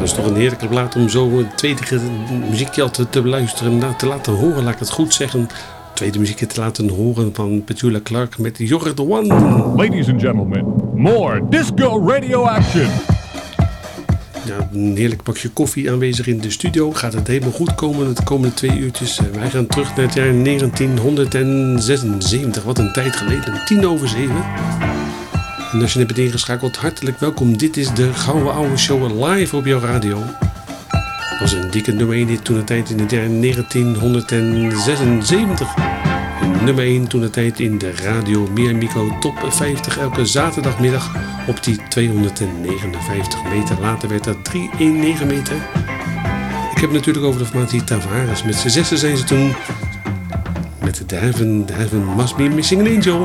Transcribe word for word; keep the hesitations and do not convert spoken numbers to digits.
is toch een heerlijke plaat om zo het tweede muziekje al te, te beluisteren, te laten horen, laat ik het goed zeggen. Tweede muziekje te laten horen van Petula Clark met You're the One. Ladies and gentlemen, more Disco Radio Action. Ja, een heerlijk pakje koffie aanwezig in de studio. Gaat het helemaal goed komen de komende twee uurtjes. Wij gaan terug naar het jaar negentienhonderdzesenzeventig. Wat een tijd geleden. Tien over zeven. En als je net bent ingeschakeld, hartelijk welkom. Dit is de Gouden Oude Show live op jouw radio. Dat was een dikke nummer één toen de tijd in het jaar negentienhonderdzesenzeventig. Nummer één toen de tijd in de Radio Miamico Top vijftig. Elke zaterdagmiddag op die tweehonderdnegenenvijftig meter. Later werd dat driehonderdnegen meter. Ik heb het natuurlijk over de formatie Tavares. Met z'n zessen zijn ze toen met de Heaven, The Heaven Must Be Missing an Angel.